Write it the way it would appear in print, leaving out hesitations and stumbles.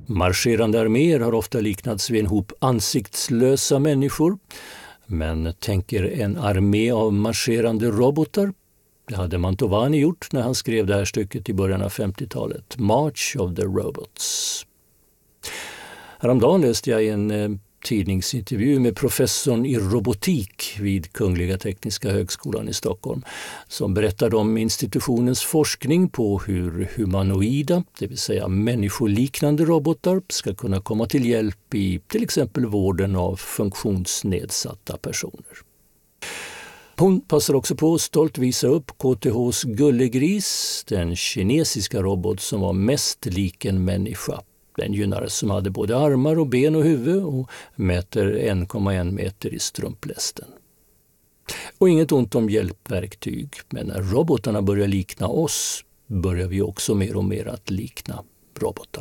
Marscherande arméer har ofta liknats vid en hop ansiktslösa människor. Men tänker en armé av marscherande robotar? Det hade Mantovani gjort när han skrev det här stycket i början av 50-talet. March of the Robots. Häromdagen läste jag en tidningsintervju med professorn i robotik vid Kungliga Tekniska högskolan i Stockholm som berättade om institutionens forskning på hur humanoida, det vill säga människoliknande robotar, ska kunna komma till hjälp i till exempel vården av funktionsnedsatta personer. Hon passar också på att stolt visa upp KTHs Gullegris, den kinesiska robot som var mest lik en människa. Den gynnare som hade både armar och ben och huvud och mäter 1,1 meter i strumplästen. Och inget ont om hjälpverktyg, men när robotarna börjar likna oss börjar vi också mer och mer att likna robotar.